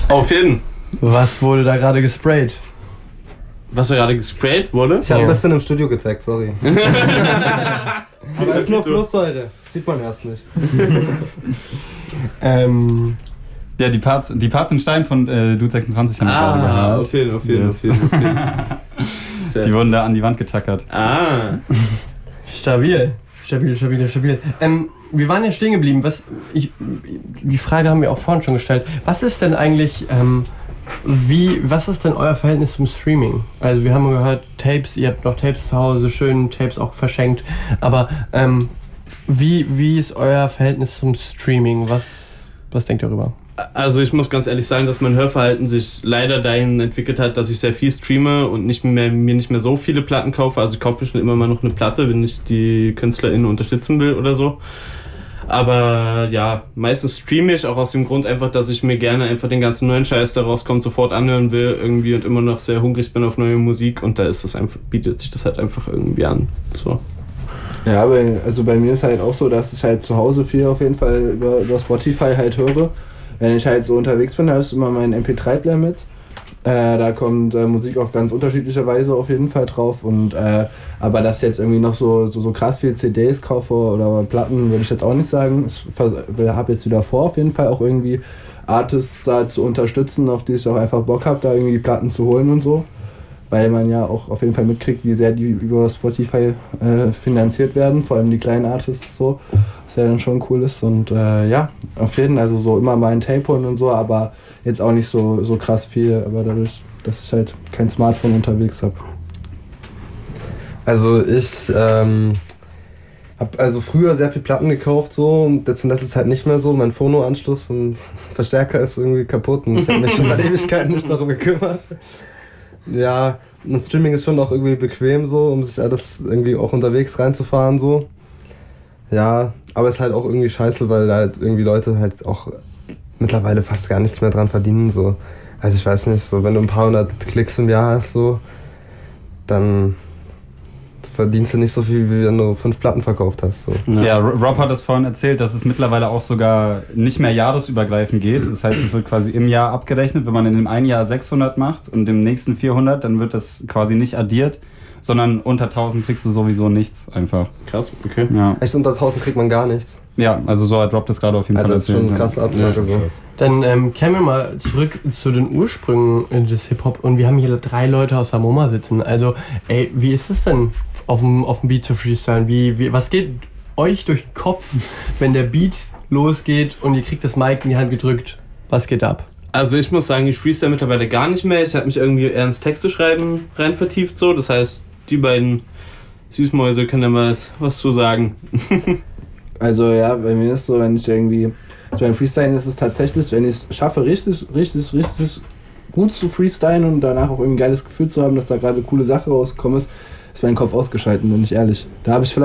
Auf jeden. Was wurde da gerade gesprayt? Was da gerade gesprayt wurde? Ich habe ein bisschen im Studio gezeigt, sorry. Aber es ist nur Flusssäure. Sieht man erst nicht. Ja, die Parts in Stein von Dude 26 haben wir gerade gehört. Auf jeden. Die wurden da an die Wand getackert. Stabil. Wir waren ja stehen geblieben. Die Frage haben wir auch vorhin schon gestellt. Was ist denn eigentlich, was ist denn euer Verhältnis zum Streaming? Also wir haben gehört, Tapes, ihr habt noch Tapes zu Hause, schön Tapes auch verschenkt. Aber wie ist euer Verhältnis zum Streaming? Was denkt ihr darüber? Also ich muss ganz ehrlich sagen, dass mein Hörverhalten sich leider dahin entwickelt hat, dass ich sehr viel streame und mir nicht mehr so viele Platten kaufe. Also ich kaufe bestimmt immer mal noch eine Platte, wenn ich die KünstlerInnen unterstützen will oder so. Aber ja, meistens streame ich auch aus dem Grund einfach, dass ich mir gerne einfach den ganzen neuen Scheiß, der rauskommt, sofort anhören will irgendwie und immer noch sehr hungrig bin auf neue Musik und da ist das einfach, bietet sich das halt einfach irgendwie an. So. Ja, also bei mir ist halt auch so, dass ich halt zu Hause viel auf jeden Fall über Spotify halt höre. Wenn ich halt so unterwegs bin, habe ich immer meinen MP3-Player mit. Da kommt Musik auf ganz unterschiedliche Weise auf jeden Fall drauf. Und aber dass ich jetzt irgendwie noch so krass viele CDs kaufe oder Platten, würde ich jetzt auch nicht sagen. Ich habe jetzt wieder vor, auf jeden Fall auch irgendwie Artists da zu unterstützen, auf die ich auch einfach Bock habe, da irgendwie die Platten zu holen und so. Weil man ja auch auf jeden Fall mitkriegt, wie sehr die über Spotify finanziert werden, vor allem die kleinen Artists so, was ja dann schon cool ist. Und ja, auf jeden Fall, also so immer mal ein Tape holen und so, aber jetzt auch nicht so krass viel, aber dadurch, dass ich halt kein Smartphone unterwegs habe. Also ich habe also früher sehr viel Platten gekauft so und jetzt ist es halt nicht mehr so. Mein Phono-Anschluss vom Verstärker ist irgendwie kaputt und ich habe mich schon seit Ewigkeiten nicht darum gekümmert. Ja, und Streaming ist schon auch irgendwie bequem so, um sich alles irgendwie auch unterwegs reinzufahren so. Ja, aber es ist halt auch irgendwie scheiße, weil halt irgendwie Leute halt auch mittlerweile fast gar nichts mehr dran verdienen so. Also ich weiß nicht, so wenn du ein paar hundert Klicks im Jahr hast so, dann verdienst du nicht so viel, wie wenn du 5 Platten verkauft hast. So. Ja, Rob hat es vorhin erzählt, dass es mittlerweile auch sogar nicht mehr jahresübergreifend geht. Das heißt, es wird quasi im Jahr abgerechnet. Wenn man in dem einen Jahr 600 macht und im nächsten 400, dann wird das quasi nicht addiert, sondern unter 1000 kriegst du sowieso nichts einfach. Krass, okay. Ja. Echt, unter 1000 kriegt man gar nichts? Ja, also so hat Rob das gerade auf jeden Fall erzählt. Das ist schon eine krasse Absage. Ja. So. Dann kehren wir mal zurück zu den Ursprüngen des Hip-Hop und wir haben hier 3 Leute aus der MoMA sitzen. Also, ey, wie ist es denn, auf dem Beat zu freestylen? Was geht euch durch den Kopf, wenn der Beat losgeht und ihr kriegt das Mic in die Hand gedrückt? Was geht ab? Also ich muss sagen, ich freestyle mittlerweile gar nicht mehr. Ich habe mich irgendwie eher ins Texteschreiben rein vertieft so. Das heißt, die beiden Süßmäuse können da mal was zu sagen. Also ja, bei mir ist so, wenn ich irgendwie, also beim Freestylen ist es tatsächlich, wenn ich es schaffe, richtig gut zu freestylen und danach auch irgendwie ein geiles Gefühl zu haben, dass da gerade eine coole Sache rausgekommen ist mein Kopf ausgeschaltet, bin ich ehrlich. Da habe ich vielleicht